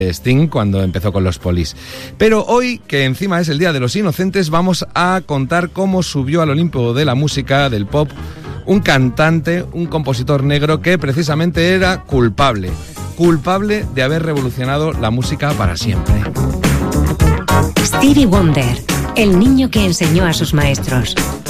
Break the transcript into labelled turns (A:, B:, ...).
A: Sting cuando empezó con los Police. Pero hoy, que encima es el Día de los Inocentes, vamos a contar cómo subió al Olimpo de la música, del pop, un cantante, un compositor negro que precisamente era culpable de haber revolucionado la música para siempre.
B: Stevie Wonder, el niño que enseñó a sus maestros.